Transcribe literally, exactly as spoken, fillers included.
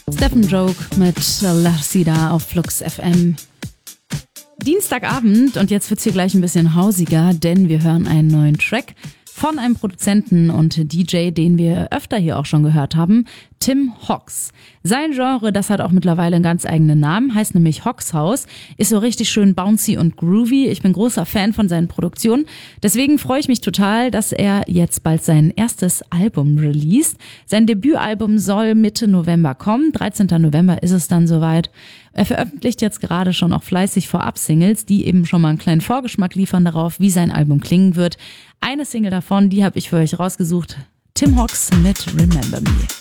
Stephen Joke mit La Sida auf Flux F M. Dienstagabend und jetzt wird's hier gleich ein bisschen hausiger, denn wir hören einen neuen Track von einem Produzenten und D J, den wir öfter hier auch schon gehört haben, Tim Hawks. Sein Genre, das hat auch mittlerweile einen ganz eigenen Namen, heißt nämlich Hawks House, ist so richtig schön bouncy und groovy. Ich bin großer Fan von seinen Produktionen. Deswegen freue ich mich total, dass er jetzt bald sein erstes Album released. Sein Debütalbum soll Mitte November kommen. dreizehnten November ist es dann soweit. Er veröffentlicht jetzt gerade schon auch fleißig Vorab-Singles, die eben schon mal einen kleinen Vorgeschmack liefern darauf, wie sein Album klingen wird. Eine Single davon, die habe ich für euch rausgesucht. Tim Hawks mit Remember Me.